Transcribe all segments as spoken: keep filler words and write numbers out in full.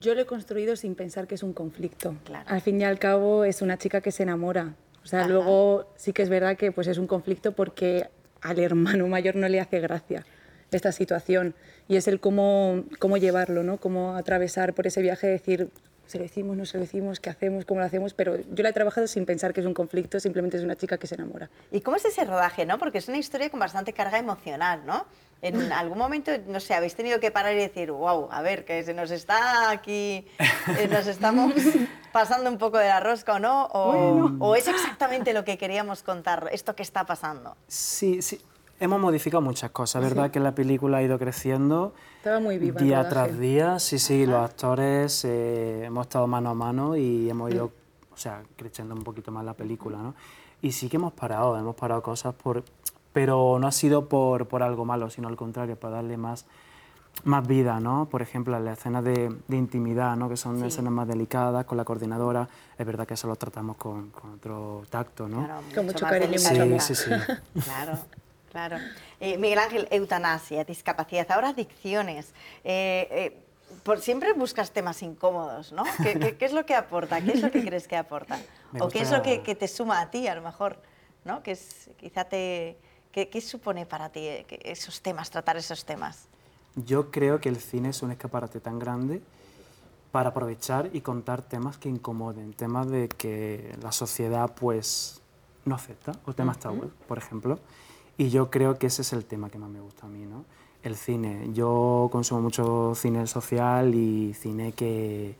Yo lo he construido sin pensar que es un conflicto. Claro. Al fin y al cabo es una chica que se enamora. O sea, Ajá. luego sí que es verdad que pues, es un conflicto porque al hermano mayor no le hace gracia esta situación. Y es el cómo, cómo llevarlo, ¿no? Cómo atravesar por ese viaje, decir, se lo decimos, no se lo decimos, qué hacemos, cómo lo hacemos, pero yo la he trabajado sin pensar que es un conflicto, simplemente es una chica que se enamora. ¿Y cómo es ese rodaje, no? Porque es una historia con bastante carga emocional, ¿no? En algún momento, no sé, habéis tenido que parar y decir, wow, a ver, que se nos está aquí, eh, nos estamos pasando un poco de la rosca, ¿o no? O, Bueno. o es exactamente lo que queríamos contar, esto que está pasando. Sí, sí. Hemos modificado muchas cosas, ¿verdad? Que la película ha ido creciendo Estaba muy viva el día rodaje. tras día. Sí, sí, los actores eh, hemos estado mano a mano y hemos ido, o sea, creciendo un poquito más la película, ¿no? Y sí que hemos parado, hemos parado cosas, por, pero no ha sido por, por algo malo, sino al contrario, para darle más, más vida, ¿no? Por ejemplo, las escenas de, de intimidad, ¿no? Que son Sí. escenas más delicadas, con la coordinadora, es verdad que eso lo tratamos con, con otro tacto, ¿no? Claro, Con mucho más cariño y mucho delicadeza. Sí, sí, sí. Claro, claro. Eh, Miguel Ángel, eutanasia, discapacidad, ahora adicciones. Eh, eh, por, siempre buscas temas incómodos, ¿no? ¿Qué, qué, qué es lo que aporta? ¿Qué es lo que crees que aporta? Me ¿O qué es gusta- lo que, que te suma a ti, a lo mejor? ¿No? ¿Qué, es, quizá te, qué, ¿Qué supone para ti eh, que esos temas, tratar esos temas? Yo creo que el cine es un escaparate tan grande para aprovechar y contar temas que incomoden, temas de que la sociedad pues no acepta, o temas tabú, por ejemplo. Y yo creo que ese es el tema que más me gusta a mí, ¿no? El cine. Yo consumo mucho cine social y cine que,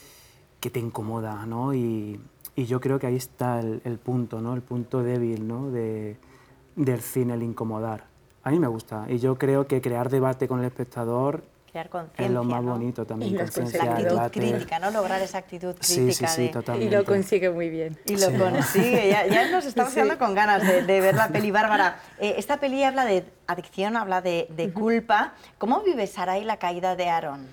que te incomoda, ¿no? Y, y yo creo que ahí está el, el punto, ¿no? El punto débil, ¿no? De, del cine, el incomodar. A mí me gusta y yo creo que crear debate con el espectador Crear conciencia, es lo más ¿no? bonito también, Y las conciencia, La actitud debate. crítica, ¿no? Lograr esa actitud Sí, crítica sí, sí, de... totalmente. Y lo consigue muy bien. Y lo Sí. consigue, ya, ya nos estamos Sí. quedando con ganas de, de ver la peli. Bárbara, eh, esta peli habla de adicción, habla de, de culpa. ¿Cómo vive Sarai la caída de Aarón?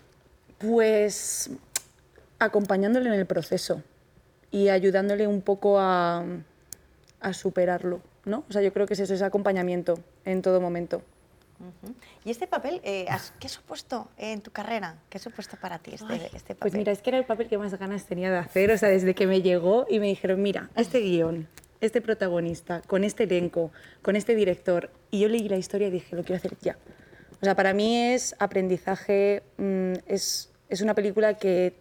Pues acompañándole en el proceso y ayudándole un poco a, a superarlo, ¿no? O sea, yo creo que es eso, ese acompañamiento en todo momento. Uh-huh. ¿Y este papel, eh, has- qué ha supuesto en tu carrera? ¿Qué ha supuesto para ti este, Ay, este papel? Pues mira, es que era el papel que más ganas tenía de hacer, o sea, desde que me llegó y me dijeron, mira, este guión, este protagonista, con este elenco, con este director, y yo leí la historia y dije, lo quiero hacer ya. O sea, para mí es aprendizaje, mmm, es, es una película que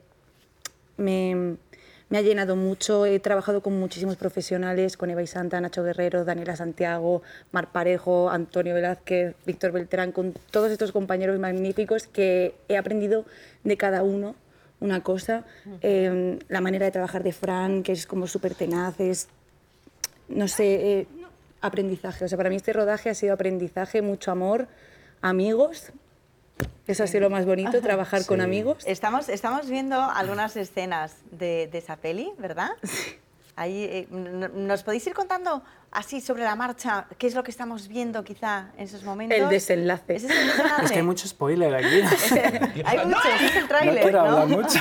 me, me ha llenado mucho, he trabajado con muchísimos profesionales, con Eva y Santa, Nacho Guerrero, Daniela Santiago, Mar Parejo, Antonio Velázquez, Víctor Beltrán, con todos estos compañeros magníficos que he aprendido de cada uno una cosa. Uh-huh. eh, la manera de trabajar de Fran, que es como súper tenaz, es, no sé, eh, aprendizaje. O sea, para mí este rodaje ha sido aprendizaje, mucho amor, amigos. Eso ha sido lo más bonito, trabajar Sí. con amigos. Estamos, estamos viendo algunas escenas de, de esa peli, ¿verdad? Sí. Ahí, eh, ¿nos podéis ir contando así sobre la marcha qué es lo que estamos viendo quizá en esos momentos? El desenlace. ¿Ese es el desenlace? Es que hay mucho spoiler aquí. Hay mucho, ese es el No tráiler, quiero ¿no? hablar mucho.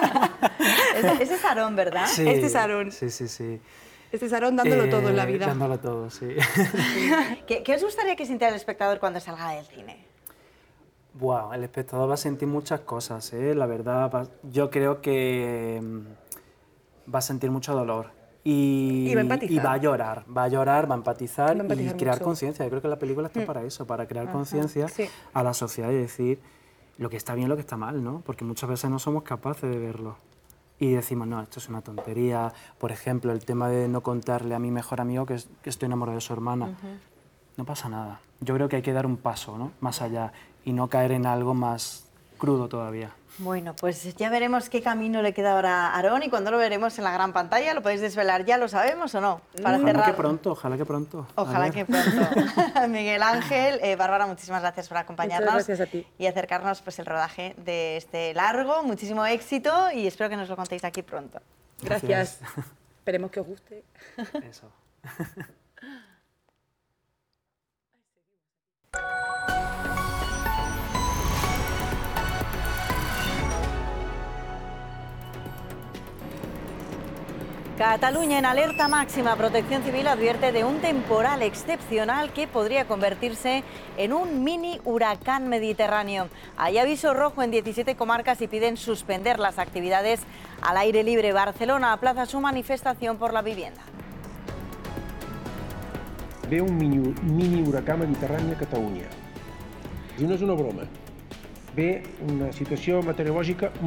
Ese, ese es Aarón, ¿verdad? Sí, Este es Aarón. Sí, sí, sí. Este es Aarón dándolo Eh, todo en la vida. Dándolo todo, sí. ¿Qué, ¿Qué os gustaría que sintiera el espectador cuando salga del cine? Wow, el espectador va a sentir muchas cosas, ¿eh? La verdad, va- yo creo que mm, va a sentir mucho dolor. Y, Y va a empatizar. y va a llorar, va a llorar, va a empatizar, Va a empatizar y crear mucho. conciencia. Yo creo que la película está para eso, para crear conciencia sí. a la sociedad y decir lo que está bien y lo que está mal, ¿no? Porque muchas veces no somos capaces de verlo. Y decimos, no, esto es una tontería. Por ejemplo, el tema de no contarle a mi mejor amigo que, es- que estoy enamorado de su hermana. Uh-huh. No pasa nada. Yo creo que hay que dar un paso, ¿no? Más allá y no caer en algo más crudo todavía. Bueno, pues ya veremos qué camino le queda ahora a Aarón y cuando lo veremos en la gran pantalla. ¿Lo podéis desvelar ya? ¿Lo sabemos o no? Para Ojalá cerrar. que pronto, ojalá que pronto. A Ojalá ver. que pronto. Miguel Ángel, eh, Bárbara, muchísimas gracias por acompañarnos. Muchas gracias a ti. Y acercarnos pues, el rodaje de este largo. Muchísimo éxito y espero que nos lo contéis aquí pronto. Gracias. Esperemos que os guste. Eso. Cataluña en alerta máxima. Protección Civil advierte de un temporal excepcional que podría convertirse en un mini huracán mediterráneo. Hay aviso rojo en diecisiete comarcas y piden suspender las actividades al aire libre. Barcelona aplaza su manifestación por la vivienda. Ve un mini, mini huracán mediterrani a Catalunya. I no és una broma. Ve una situació meteorològica